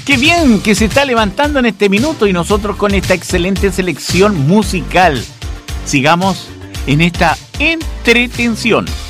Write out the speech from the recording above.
Qué bien que se está levantando en este minuto y nosotros con esta excelente selección musical. Sigamos en esta entretención.